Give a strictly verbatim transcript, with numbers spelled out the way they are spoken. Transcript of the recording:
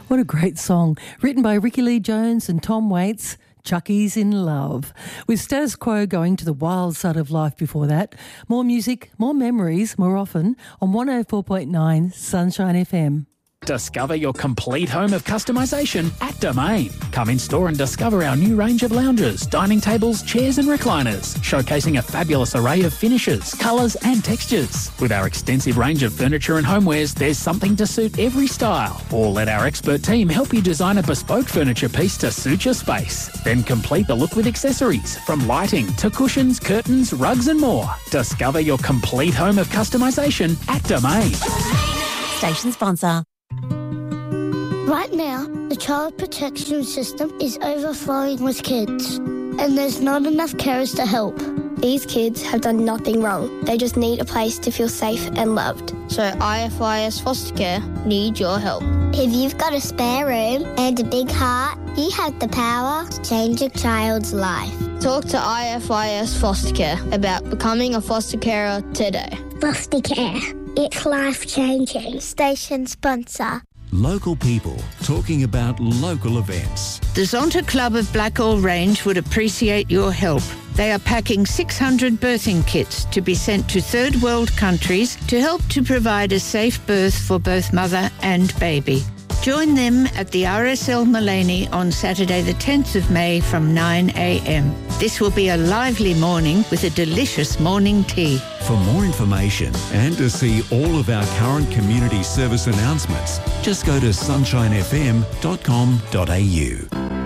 What a great song. Written by Ricky Lee Jones and Tom Waits, Chucky's in Love. With Status Quo going to the wild side of life before that. More music, more memories, more often on one oh four point nine Sunshine F M. Discover your complete home of customisation at Domain. Come in store and discover our new range of lounges, dining tables, chairs and recliners, showcasing a fabulous array of finishes, colours and textures. With our extensive range of furniture and homewares, there's something to suit every style. Or let our expert team help you design a bespoke furniture piece to suit your space. Then complete the look with accessories, from lighting to cushions, curtains, rugs and more. Discover your complete home of customisation at Domain. Station sponsor. Right now, the child protection system is overflowing with kids, and there's not enough carers to help. These kids have done nothing wrong. They just need a place to feel safe and loved. So I F I S Foster Care need your help. If you've got a spare room and a big heart, you have the power to change a child's life. Talk to I F I S Foster Care about becoming a foster carer today. Foster Care. It's life-changing. Station sponsor. Local people talking about local events. The Zonta Club of Blackall Range would appreciate your help. They are packing six hundred birthing kits to be sent to third world countries to help to provide a safe birth for both mother and baby. Join them at the R S L Mullaney on Saturday the tenth of May from nine a m. This will be a lively morning with a delicious morning tea. For more information and to see all of our current community service announcements, just go to sunshine f m dot com dot a u.